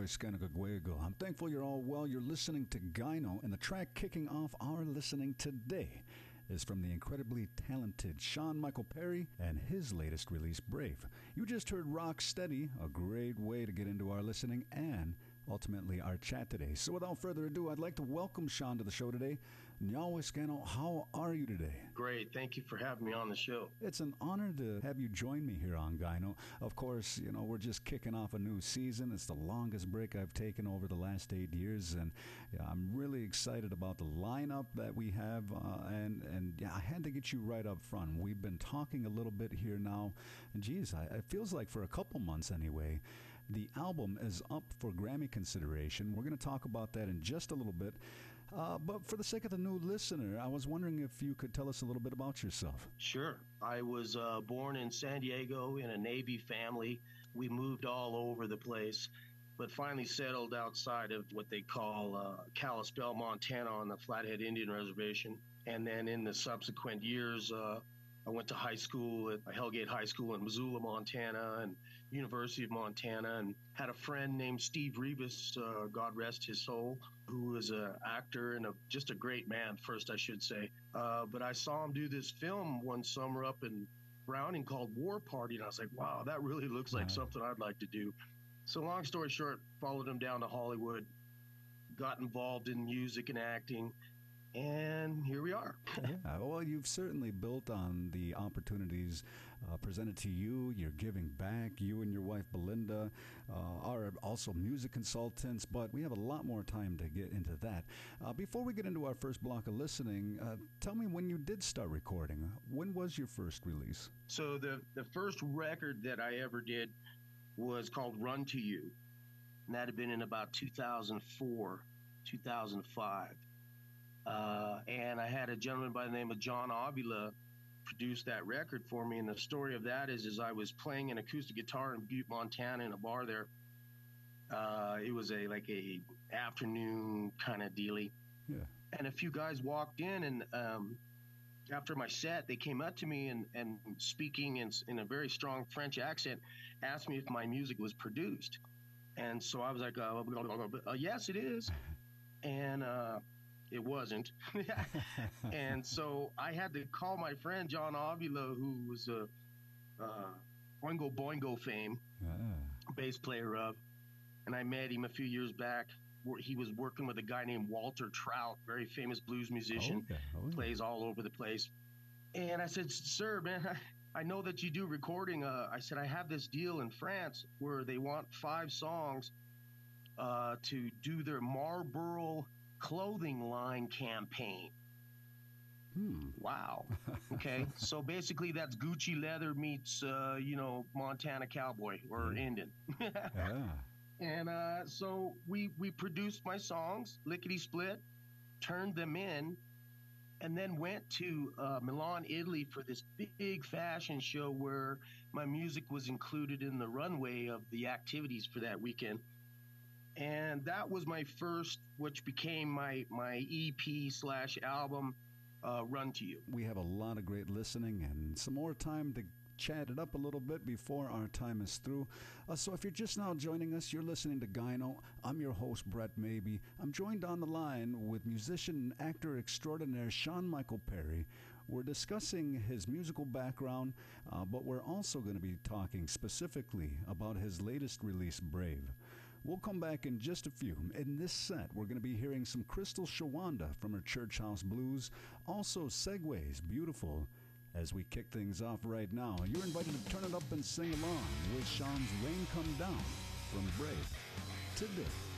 Nyawe I'm thankful you're all well. You're listening to Gyno, and the track kicking off our listening today is from the incredibly talented Sean Michael Perry and his latest release, Brave. You just heard Rock Steady, a great way to get into our listening and ultimately our chat today. So without further ado, I'd like to welcome Sean to the show today. Nyawe, how are you today? Great. Thank you for having me on the show. It's an honor to have you join me here on Gyno. Of course, we're just kicking off a new season. It's the longest break I've taken over the last 8 years, and I'm really excited about the lineup that we have, and I had to get you right up front. We've been talking a little bit here now, and geez, it feels like for a couple months anyway. The album is up for Grammy consideration. We're going to talk about that in just a little bit. But for the sake of the new listener, I was wondering if you could tell us a little bit about yourself. Sure. I was born in San Diego in a Navy family. We moved all over the place, but finally settled outside of what they call Kalispell, Montana, on the Flathead Indian Reservation. And then in the subsequent years, I went to high school at Hellgate High School in Missoula, Montana, and University of Montana, and had a friend named Steve Rebus, God rest his soul, who was an actor and just a great man, first I should say. But I saw him do this film one summer up in Browning called War Party, and I was like, wow, that really looks like something I'd like to do. So long story short, followed him down to Hollywood, got involved in music and acting, and here we are. Yeah, well, you've certainly built on the opportunities presented to you. You're giving back. You and your wife, Belinda, are also music consultants, but we have a lot more time to get into that. Before we get into our first block of listening, tell me when you did start recording. When was your first release? So the first record that I ever did was called Run to You, and that had been in about 2004, 2005. And I had a gentleman by the name of John Avila produce that record for me. And the story of that is I was playing an acoustic guitar in Butte, Montana, in a bar there. It was like a afternoon kind of dealie. Yeah. And a few guys walked in, and after my set, they came up to me and speaking in a very strong French accent, asked me if my music was produced. And so I was like, yes, it is. And it wasn't. And so I had to call my friend John Avila, who was a Oingo Boingo fame bass player of, and I met him a few years back. He was working with a guy named Walter Trout, very famous blues musician, plays all over the place. And I said, sir, man, I know that you do recording. I said, I have this deal in France where they want 5 songs to do their Marlboro clothing line campaign. Wow. Okay. So basically that's Gucci leather meets, Montana cowboy or Indian. Yeah. And so we produced my songs, lickety split, turned them in, and then went to Milan, Italy for this big fashion show where my music was included in the runway of the activities for that weekend. And that was my first, which became my EP/album, Run to You. We have a lot of great listening and some more time to chat it up a little bit before our time is through. So if you're just now joining us, you're listening to Gyno. I'm your host, Brett Maybe. I'm joined on the line with musician and actor extraordinaire Sean Michael Perry. We're discussing his musical background, but we're also going to be talking specifically about his latest release, Brave. We'll come back in just a few. In this set, we're going to be hearing some Crystal Shawanda from her Church House Blues, also Segways, Beautiful. As we kick things off right now, you're invited to turn it up and sing along with Sean's Rain Come Down from Brave today.